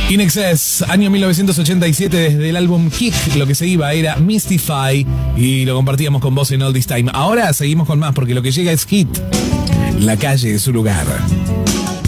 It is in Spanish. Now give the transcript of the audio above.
In Excess, año 1987, desde el álbum Kick, lo que se iba era Mystify y lo compartíamos con vos en All This Time. Ahora seguimos con más porque lo que llega es Hit. La calle es su lugar.